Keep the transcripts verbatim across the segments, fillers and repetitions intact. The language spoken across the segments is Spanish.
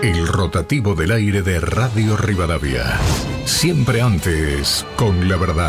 El rotativo del aire de Radio Rivadavia. Siempre antes, con la verdad.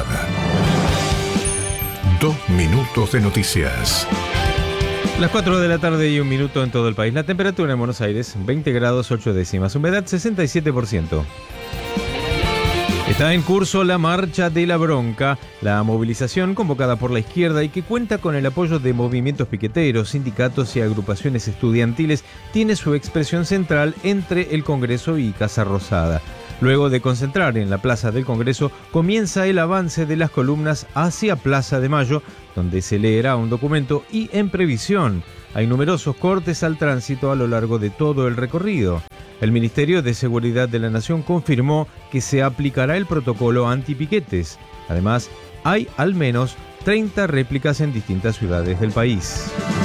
Dos minutos de noticias. Las cuatro de la tarde y un minuto en todo el país. La temperatura en Buenos Aires, veinte grados ocho décimas. Humedad, sesenta y siete por ciento. Está en curso la Marcha de la Bronca, la movilización convocada por la izquierda y que cuenta con el apoyo de movimientos piqueteros, sindicatos y agrupaciones estudiantiles, tiene su expresión central entre el Congreso y Casa Rosada. Luego de concentrar en la Plaza del Congreso, comienza el avance de las columnas hacia Plaza de Mayo, donde se leerá un documento y, en previsión, hay numerosos cortes al tránsito a lo largo de todo el recorrido. El Ministerio de Seguridad de la Nación confirmó que se aplicará el protocolo antipiquetes. Además, hay al menos treinta réplicas en distintas ciudades del país.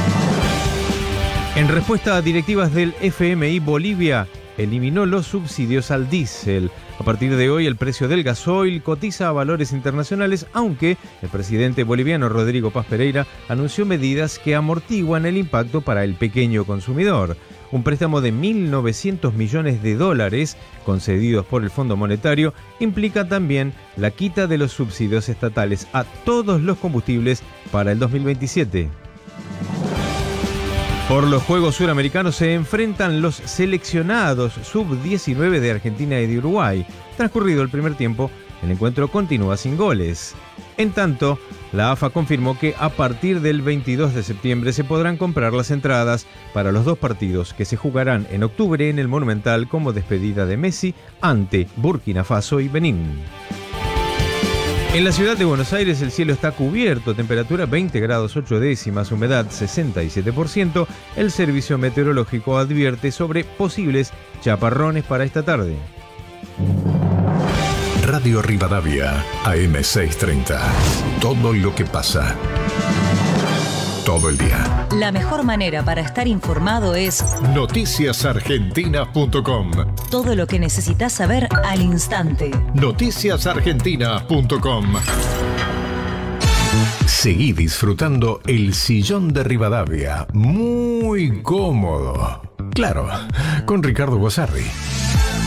En respuesta a directivas del F M I, Bolivia eliminó los subsidios al diésel. A partir de hoy, el precio del gasoil cotiza a valores internacionales, aunque el presidente boliviano Rodrigo Paz Pereira anunció medidas que amortiguan el impacto para el pequeño consumidor. Un préstamo de mil novecientos millones de dólares concedidos por el Fondo Monetario implica también la quita de los subsidios estatales a todos los combustibles para el dos mil veintisiete. Por los Juegos Suramericanos se enfrentan los seleccionados sub diecinueve de Argentina y de Uruguay. Transcurrido el primer tiempo, el encuentro continúa sin goles. En tanto, la A F A confirmó que a partir del veintidós de septiembre se podrán comprar las entradas para los dos partidos que se jugarán en octubre en el Monumental como despedida de Messi ante Burkina Faso y Benín. En la ciudad de Buenos Aires el cielo está cubierto, temperatura veinte grados ocho décimas, humedad sesenta y siete por ciento. El servicio meteorológico advierte sobre posibles chaparrones para esta tarde. Radio Rivadavia, A M seiscientos treinta. Todo lo que pasa. Todo el día. La mejor manera para estar informado es noticias argentinas punto com. Todo lo que necesitas saber al instante. noticias argentinas punto com. Seguí disfrutando el sillón de Rivadavia. Muy cómodo. Claro, con Ricardo Bossarri.